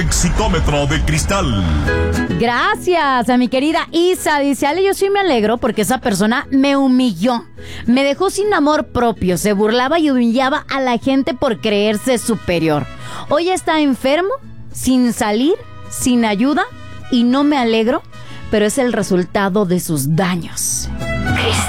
Éxitómetro de cristal. Gracias a mi querida Isa. Dice, Ale, yo sí me alegro porque esa persona me humilló. Me dejó sin amor propio. Se burlaba y humillaba a la gente por creerse superior. Hoy está enfermo, sin salir, sin ayuda, y no me alegro, pero es el resultado de sus daños.